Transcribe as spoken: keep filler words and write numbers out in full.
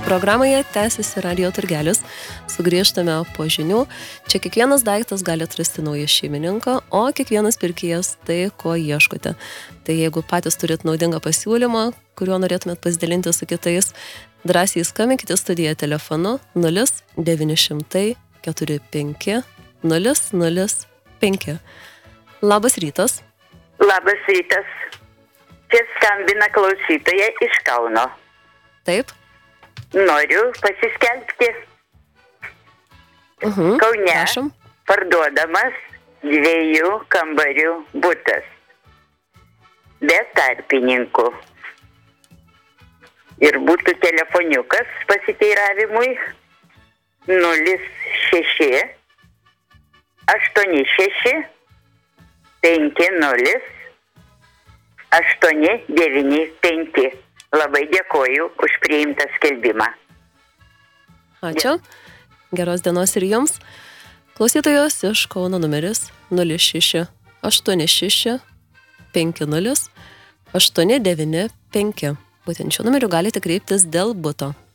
Programoje tęsiasi Radio Turgelis. Sugrįžtame po žinių. Čia kiekvienas daiktas gali atrasti naują šeimininką, o kiekvienas pirkėjas tai, ko ieškote. Tai jeigu patys turit naudingą pasiūlymą, kuriuo norėtumėt pasidalinti su kitais, drąsiai skambinkite studiją telefonu nulis devyni šimtai keturi penki nulis nulis penki. Labas rytas. Labas rytas. Čia skambina klausytoja iš Kauno. Taip. Noriu pasiskelbti. Uh-huh. Kaune Prašom. Parduodamas dviejų kambarių butas. Be tarpininkų. Ir būtų telefoniukas pasiteiravimui nulis šeši aštuoni šeši penki nulis aštuoni devyni penki. Labai dėkoju už priimtą skelbimą. Ačiū. Geros dienos ir jums. Klausytojos iš Kauno numeris nulis šeši aštuoni šeši penki nulis aštuoni devyni penki. Būtent šiuo numeriu galite kreiptis dėl buto.